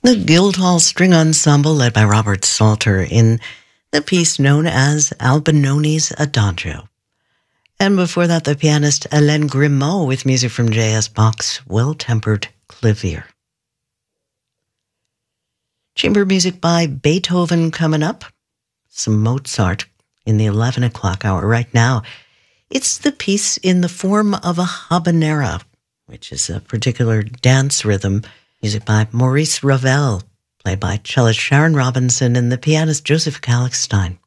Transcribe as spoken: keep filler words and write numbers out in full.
The Guildhall String Ensemble, led by Robert Salter, in the piece known as Albinoni's Adagio. And before that, the pianist Hélène Grimaud with music from J S Bach's Well-Tempered Clavier. Chamber music by Beethoven coming up. Some Mozart in the eleven o'clock hour right now. It's the piece in the form of a habanera, which is a particular dance rhythm. Music by Maurice Ravel, played by cellist Sharon Robinson and the pianist Joseph Kallichstein.